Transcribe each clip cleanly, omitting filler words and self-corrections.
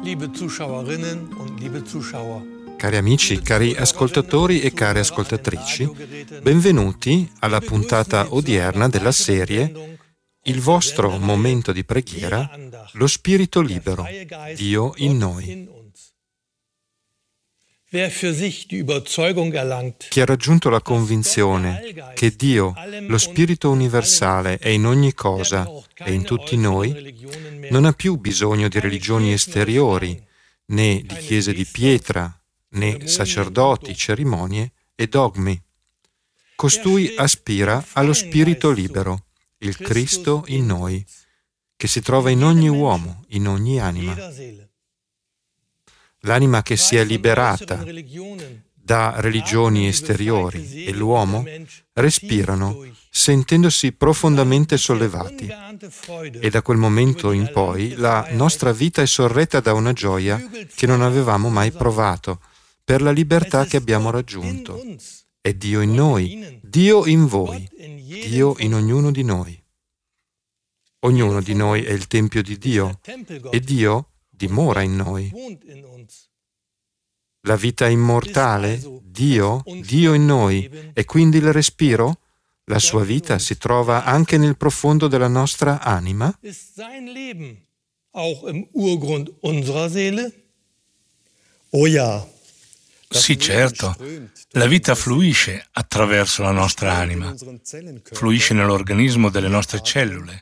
liebe Zuschauerinnen und liebe Zuschauer. Cari amici, cari ascoltatori e care ascoltatrici, benvenuti alla puntata odierna della serie Il vostro momento di preghiera, lo Spirito libero, Dio in noi. Chi ha raggiunto la convinzione che Dio, lo Spirito universale, è in ogni cosa e in tutti noi, non ha più bisogno di religioni esteriori, né di chiese di pietra, né sacerdoti, cerimonie e dogmi. Costui aspira allo Spirito libero, il Cristo in noi, che si trova in ogni uomo, in ogni anima. L'anima che si è liberata da religioni esteriori e l'uomo respirano sentendosi profondamente sollevati e da quel momento in poi la nostra vita è sorretta da una gioia che non avevamo mai provato per la libertà che abbiamo raggiunto. È Dio in noi, Dio in voi, Dio in ognuno di noi. Ognuno di noi è il Tempio di Dio e Dio dimora in noi. La vita immortale, Dio in noi, e quindi il respiro, la sua vita si trova anche nel profondo della nostra anima? Sì, certo. La vita fluisce attraverso la nostra anima, fluisce nell'organismo delle nostre cellule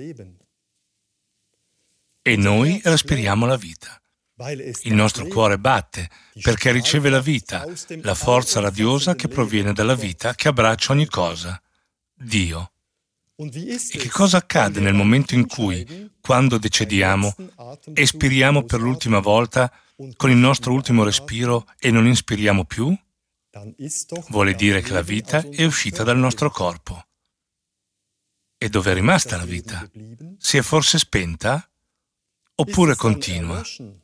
e noi respiriamo la vita. Il nostro cuore batte perché riceve la vita, la forza radiosa che proviene dalla vita che abbraccia ogni cosa, Dio. E che cosa accade nel momento in cui, quando decediamo, espiriamo per l'ultima volta con il nostro ultimo respiro e non inspiriamo più? Vuole dire che la vita è uscita dal nostro corpo. E dove è rimasta la vita? Si è forse spenta? Oppure continua?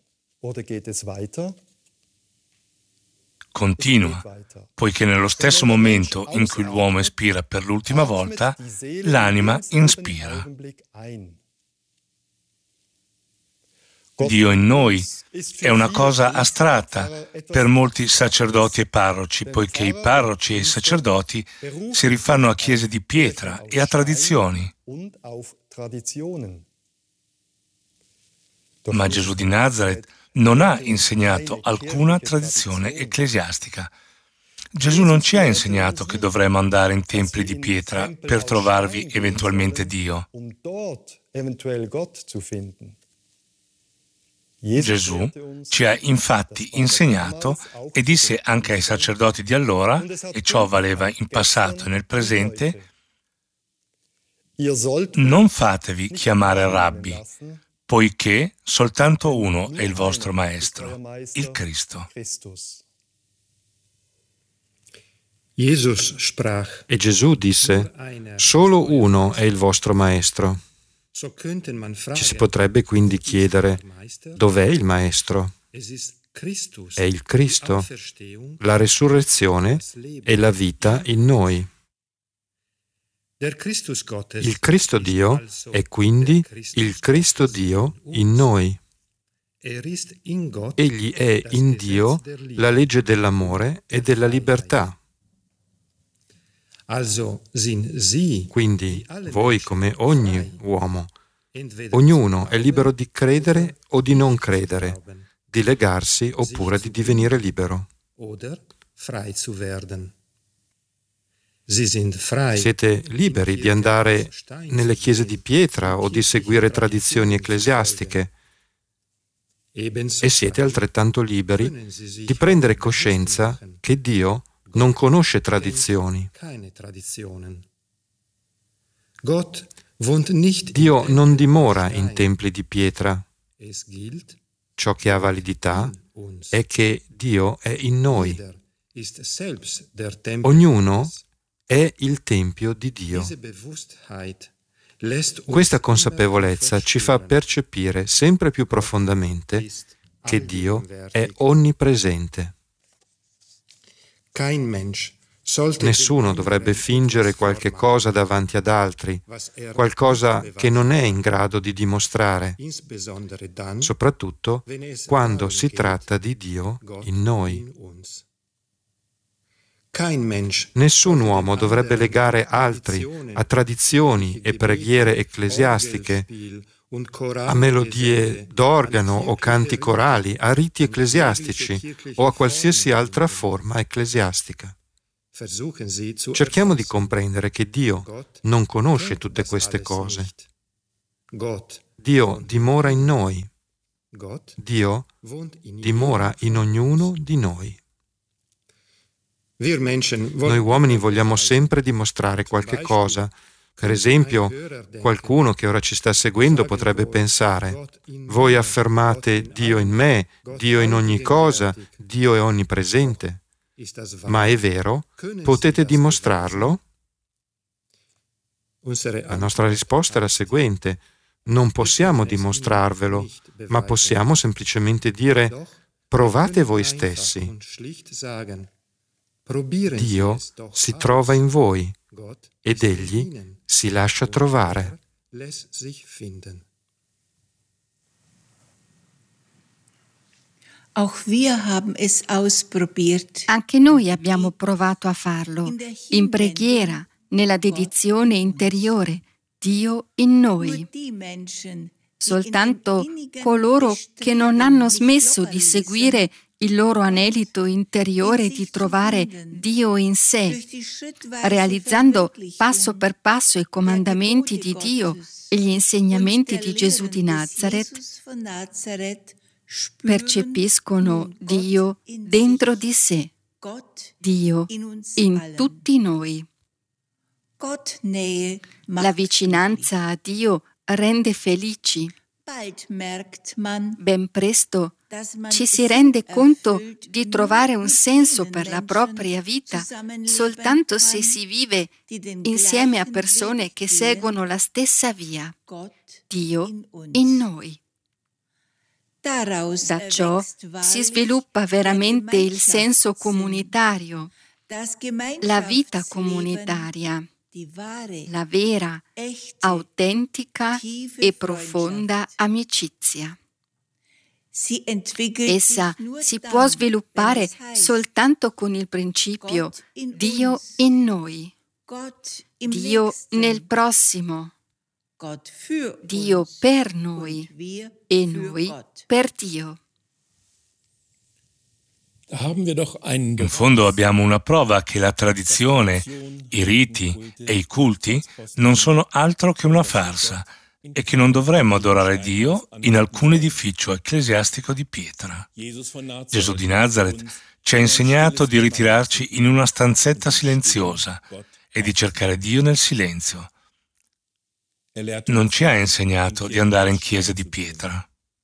Continua, poiché nello stesso momento in cui l'uomo espira per l'ultima volta, l'anima inspira. Dio in noi è una cosa astratta per molti sacerdoti e parroci, poiché i parroci e i sacerdoti si rifanno a chiese di pietra e a tradizioni. Ma Gesù di Nazaret non ha insegnato alcuna tradizione ecclesiastica. Gesù non ci ha insegnato che dovremmo andare in templi di pietra per trovarvi eventualmente Dio. Gesù ci ha infatti insegnato e disse anche ai sacerdoti di allora, e ciò valeva in passato e nel presente: non fatevi chiamare rabbi, poiché soltanto uno è il vostro Maestro, il Cristo. E Gesù disse: solo uno è il vostro Maestro. Ci si potrebbe quindi chiedere: dov'è il Maestro? È il Cristo, la resurrezione e la vita in noi. Il Cristo Dio è quindi il Cristo Dio in noi. Egli è in Dio la legge dell'amore e della libertà. Quindi voi, come ogni uomo, ognuno è libero di credere o di non credere, di legarsi oppure di divenire libero. Siete liberi di andare nelle chiese di pietra o di seguire tradizioni ecclesiastiche e siete altrettanto liberi di prendere coscienza che Dio non conosce tradizioni. Dio non dimora in templi di pietra. Ciò che ha validità è che Dio è in noi. Ognuno è il Tempio di Dio. Questa consapevolezza ci fa percepire sempre più profondamente che Dio è onnipresente. Nessuno dovrebbe fingere qualche cosa davanti ad altri, qualcosa che non è in grado di dimostrare, soprattutto quando si tratta di Dio in noi. Nessun uomo dovrebbe legare altri a tradizioni e preghiere ecclesiastiche, a melodie d'organo o canti corali, a riti ecclesiastici o a qualsiasi altra forma ecclesiastica. Cerchiamo di comprendere che Dio non conosce tutte queste cose. Dio dimora in noi. Dio dimora in ognuno di noi. Noi uomini vogliamo sempre dimostrare qualche cosa. Per esempio, qualcuno che ora ci sta seguendo potrebbe pensare: voi affermate Dio in me, Dio in ogni cosa, Dio è onnipresente. Ma è vero? Potete dimostrarlo? La nostra risposta è la seguente: non possiamo dimostrarvelo, ma possiamo semplicemente dire: provate voi stessi. Dio si trova in voi ed Egli si lascia trovare. Anche noi abbiamo provato a farlo, in preghiera, nella dedizione interiore, Dio in noi. Soltanto coloro che non hanno smesso di seguire il loro anelito interiore di trovare Dio in sé, realizzando passo per passo i comandamenti di Dio e gli insegnamenti di Gesù di Nazaret, percepiscono Dio dentro di sé, Dio in tutti noi. La vicinanza a Dio rende felici. Ben presto ci si rende conto di trovare un senso per la propria vita soltanto se si vive insieme a persone che seguono la stessa via, Dio in noi. Da ciò si sviluppa veramente il senso comunitario, la vita comunitaria, la vera, autentica e profonda amicizia. Essa si può sviluppare soltanto con il principio Dio in noi, Dio nel prossimo, Dio per noi e noi per Dio. In fondo abbiamo una prova che la tradizione, i riti e i culti non sono altro che una farsa e che non dovremmo adorare Dio in alcun edificio ecclesiastico di pietra. Gesù di Nazaret ci ha insegnato di ritirarci in una stanzetta silenziosa e di cercare Dio nel silenzio. Non ci ha insegnato di andare in chiese di pietra.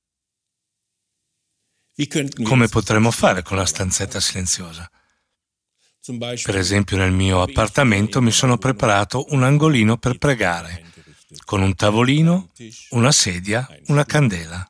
Come potremmo fare con la stanzetta silenziosa? Per esempio, nel mio appartamento mi sono preparato un angolino per pregare, con un tavolino, una sedia, una candela.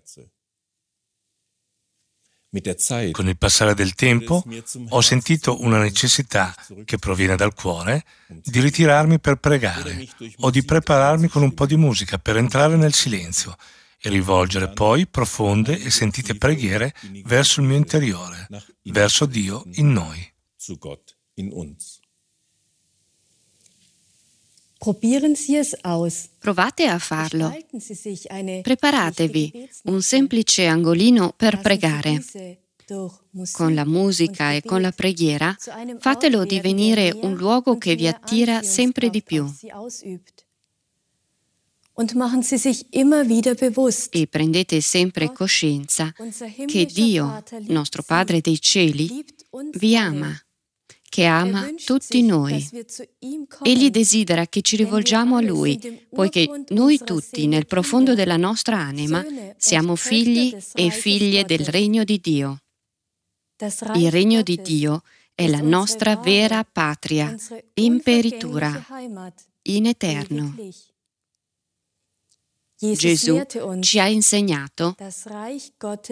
Con il passare del tempo ho sentito una necessità che proviene dal cuore di ritirarmi per pregare o di prepararmi con un po' di musica per entrare nel silenzio e rivolgere poi profonde e sentite preghiere verso il mio interiore, verso Dio in noi. Provate a farlo. Preparatevi un semplice angolino per pregare. Con la musica e con la preghiera, fatelo divenire un luogo che vi attira sempre di più. E prendete sempre coscienza che Dio, nostro Padre dei cieli, vi ama, che ama tutti noi. Egli desidera che ci rivolgiamo a Lui, poiché noi tutti, nel profondo della nostra anima, siamo figli e figlie del regno di Dio. Il regno di Dio è la nostra vera patria, imperitura, in eterno. Gesù ci ha insegnato: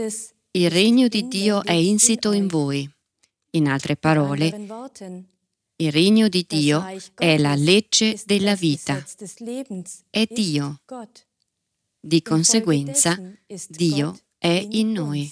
il regno di Dio è insito in voi. In altre parole, Il regno di Dio è la legge della vita. È Dio. Di conseguenza, Dio è in noi.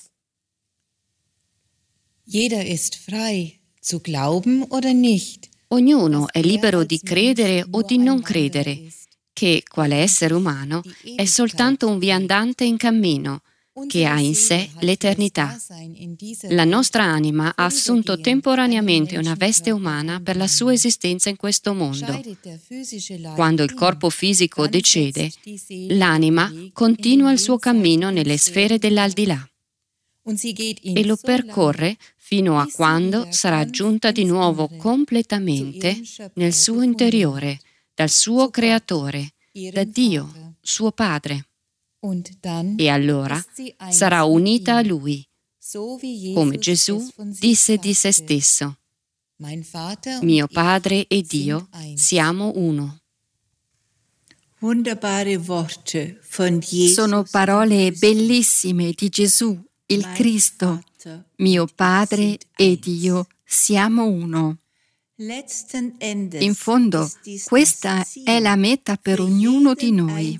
Jeder ist frei, zu glauben oder nicht. Ognuno è libero di credere o di non credere, che, quale essere umano, è soltanto un viandante in cammino, che ha in sé l'eternità. La nostra anima ha assunto temporaneamente una veste umana per la sua esistenza in questo mondo. Quando il corpo fisico decede, l'anima continua il suo cammino nelle sfere dell'aldilà e lo percorre fino a quando sarà giunta di nuovo completamente nel suo interiore, dal suo Creatore, da Dio, suo Padre. E allora sarà unita a Lui, come Gesù disse di se stesso: mio Padre e Dio siamo uno. Sono parole bellissime di Gesù, il Cristo. Mio Padre e Dio siamo uno. In fondo, questa è la meta per ognuno di noi.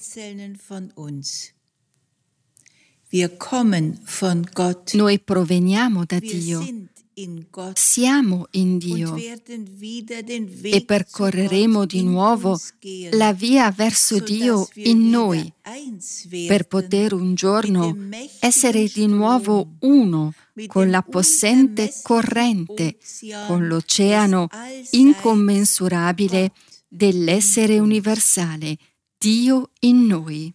Noi proveniamo da Dio, siamo in Dio e percorreremo di nuovo la via verso Dio in noi, per poter un giorno essere di nuovo uno con la possente corrente, con l'oceano incommensurabile dell'essere universale, Dio in noi.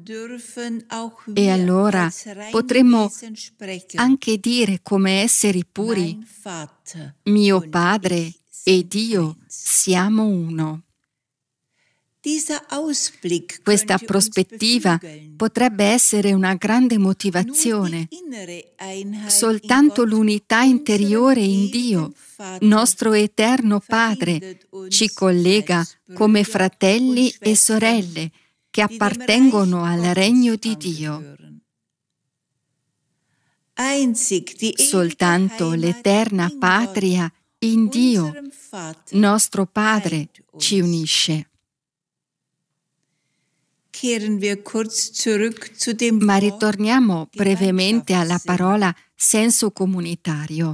E allora potremo anche dire come esseri puri: mio Padre e Dio siamo uno. Questa prospettiva potrebbe essere una grande motivazione. Soltanto l'unità interiore in Dio, nostro eterno Padre, ci collega come fratelli e sorelle che appartengono al regno di Dio. Soltanto l'eterna patria in Dio, nostro Padre, ci unisce. Ma ritorniamo brevemente alla parola senso comunitario.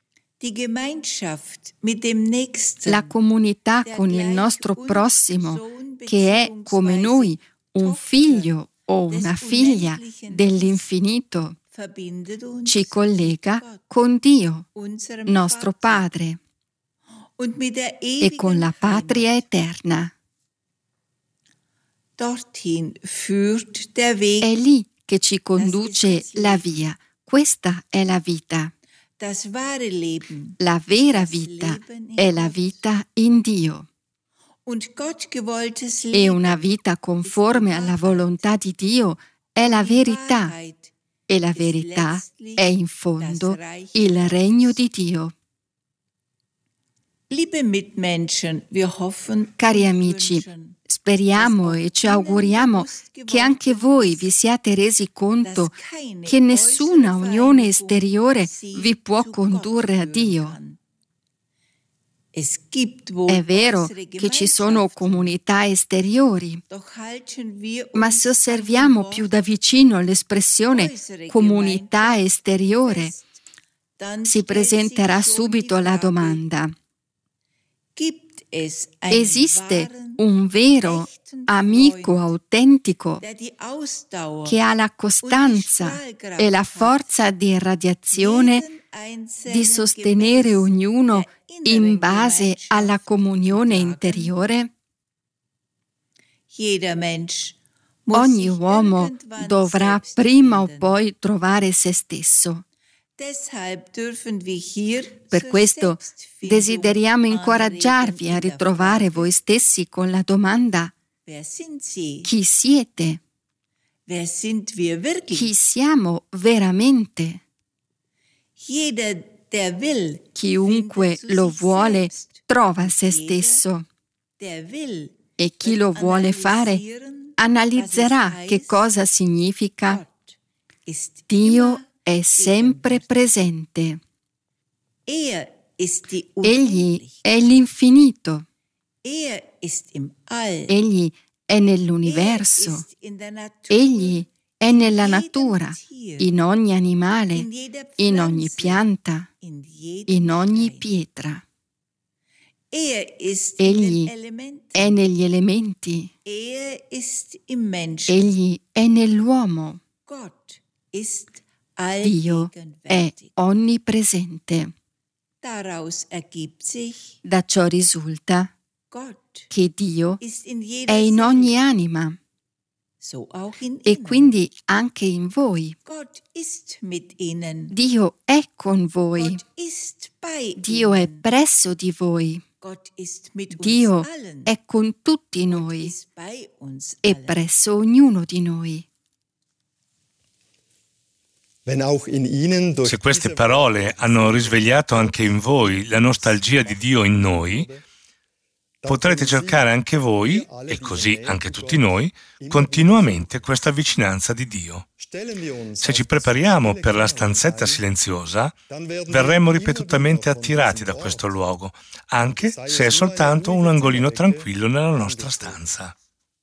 La comunità con il nostro prossimo, che è come noi un figlio o una figlia dell'infinito, ci collega con Dio, nostro Padre, e con la patria eterna. È lì che ci conduce la via. Questa è la vita. La vera vita è la vita in Dio. E una vita conforme alla volontà di Dio è la verità. E la verità è in fondo il regno di Dio. Cari amici, speriamo e ci auguriamo che anche voi vi siate resi conto che nessuna unione esteriore vi può condurre a Dio. È vero che ci sono comunità esteriori, ma se osserviamo più da vicino l'espressione comunità esteriore, si presenterà subito la domanda: esiste un vero amico autentico che ha la costanza e la forza di radiazione di sostenere ognuno in base alla comunione interiore? Ogni uomo dovrà prima o poi trovare se stesso. Per questo desideriamo incoraggiarvi a ritrovare voi stessi con la domanda: chi siete? Chi siamo veramente? Chiunque lo vuole trova se stesso, e chi lo vuole fare analizzerà che cosa significa Dio è sempre presente. Egli è l'infinito. Egli è nell'universo. Egli è nella natura, in ogni animale, in ogni pianta, in ogni pietra. Egli è negli elementi. Egli è nell'uomo. Dio è onnipresente. Da ciò risulta che Dio è in ogni anima e quindi anche in voi. Dio è con voi. Dio è presso di voi. Dio è con tutti noi e presso ognuno di noi. Se queste parole hanno risvegliato anche in voi la nostalgia di Dio in noi, potrete cercare anche voi, e così anche tutti noi, continuamente questa vicinanza di Dio. Se ci prepariamo per la stanzetta silenziosa, verremo ripetutamente attirati da questo luogo, anche se è soltanto un angolino tranquillo nella nostra stanza.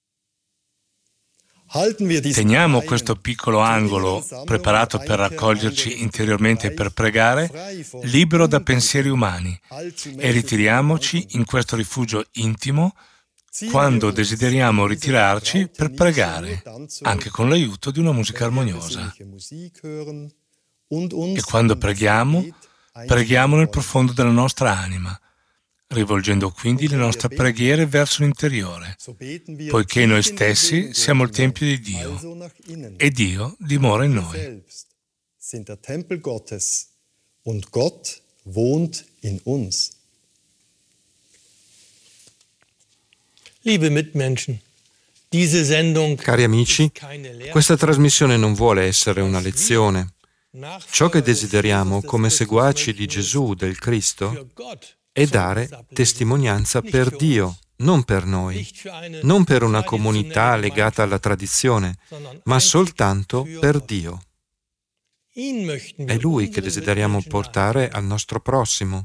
Teniamo questo piccolo angolo, preparato per raccoglierci interiormente e per pregare, libero da pensieri umani, e ritiriamoci in questo rifugio intimo quando desideriamo ritirarci per pregare, anche con l'aiuto di una musica armoniosa. E quando preghiamo, preghiamo nel profondo della nostra anima, rivolgendo quindi le nostre preghiere verso l'interiore, poiché noi stessi siamo il Tempio di Dio e Dio dimora in noi. Cari amici, questa trasmissione non vuole essere una lezione. Ciò che desideriamo come seguaci di Gesù, del Cristo, è dare testimonianza per Dio, non per noi, non per una comunità legata alla tradizione, ma soltanto per Dio. È Lui che desideriamo portare al nostro prossimo.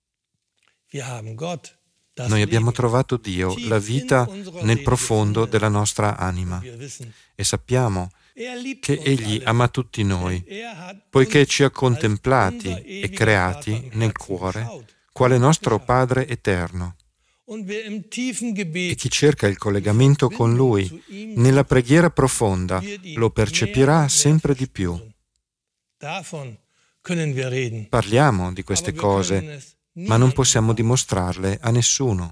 Noi abbiamo trovato Dio, la vita nel profondo della nostra anima, e sappiamo che Egli ama tutti noi, poiché ci ha contemplati e creati nel cuore quale nostro Padre eterno. E chi cerca il collegamento con Lui nella preghiera profonda lo percepirà sempre di più. Parliamo di queste cose, ma non possiamo dimostrarle a nessuno.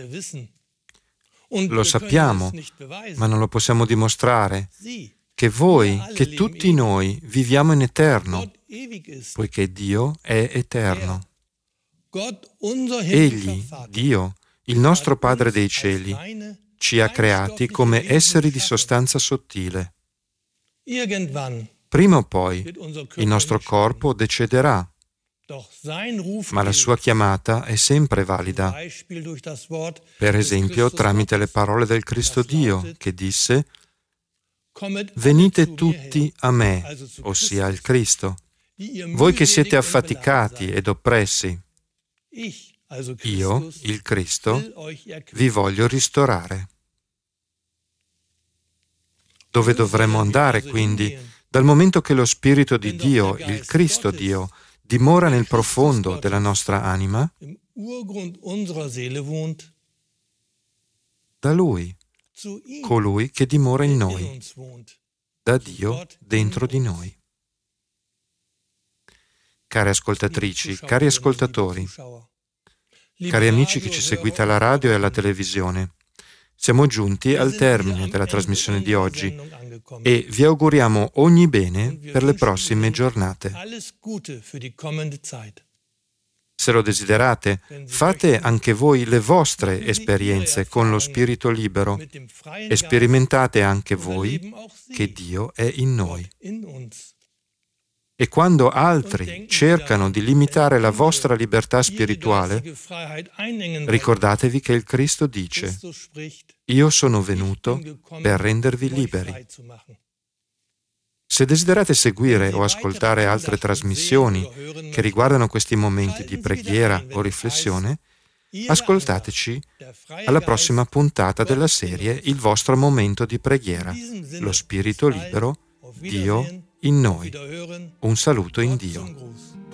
Lo sappiamo, ma non lo possiamo dimostrare, che voi, che tutti noi viviamo in eterno, poiché Dio è eterno. Egli, Dio, il nostro Padre dei cieli, ci ha creati come esseri di sostanza sottile. Prima o poi il nostro corpo decederà, ma la sua chiamata è sempre valida. Per esempio, tramite le parole del Cristo Dio, che disse: «Venite tutti a me», ossia il Cristo, «voi che siete affaticati ed oppressi. Io, il Cristo, vi voglio ristorare». Dove dovremmo andare, quindi, dal momento che lo Spirito di Dio, il Cristo Dio, dimora nel profondo della nostra anima? Da Lui, colui che dimora in noi, da Dio dentro di noi. Care ascoltatrici, cari ascoltatori, cari amici che ci seguite alla radio e alla televisione, siamo giunti al termine della trasmissione di oggi e vi auguriamo ogni bene per le prossime giornate. Se lo desiderate, fate anche voi le vostre esperienze con lo spirito libero e sperimentate anche voi che Dio è in noi. E quando altri cercano di limitare la vostra libertà spirituale, ricordatevi che il Cristo dice: «Io sono venuto per rendervi liberi». Se desiderate seguire o ascoltare altre trasmissioni che riguardano questi momenti di preghiera o riflessione, ascoltateci alla prossima puntata della serie Il vostro momento di preghiera, lo spirito libero, Dio in noi. Un saluto in Dio.